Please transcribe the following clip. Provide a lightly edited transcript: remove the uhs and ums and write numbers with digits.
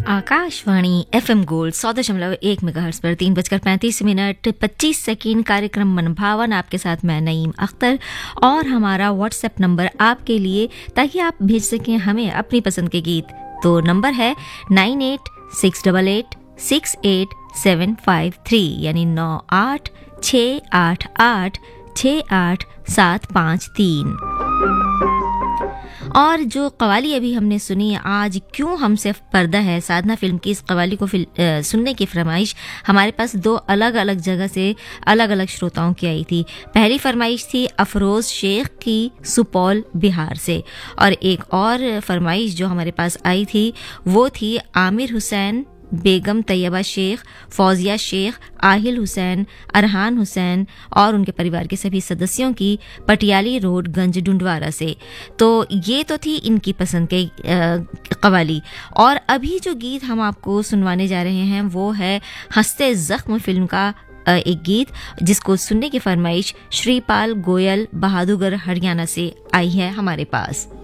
Akashvani FM gold 100.1 megahertz पर 3:35 कार्यक्रम मनभावन आपके साथ मैं नईम अख्तर और हमारा व्हाट्सएप नंबर आपके लिए ताकि आप भेज सकें हमें अपनी पसंद के गीत। तो नंबर है 9868868753 यानी 9868868753। और जो कवाली अभी हमने सुनी आज क्यों हमसे पर्दा है, साधना फिल्म की इस कवाली को सुनने की फरमाइश हमारे पास दो अलग अलग जगह से अलग अलग श्रोताओं की आई थी। पहली फरमाइश थी अफरोज़ शेख की सुपौल बिहार से और एक और फरमाइश जो हमारे पास आई थी वो थी आमिर हुसैन, बेगम तैयबा शेख, फौजिया शेख, आहिल हुसैन, अरहान हुसैन और उनके परिवार के सभी सदस्यों की पटियाली रोड गंज डुंडवारा से। तो ये तो थी इनकी पसंद के कवाली। और अभी जो गीत हम आपको सुनवाने जा रहे हैं वो है हंसते जख्म फिल्म का एक गीत जिसको सुनने की फरमाइश श्रीपाल गोयल बहादुरगढ़ हरियाणा से आई है हमारे पास।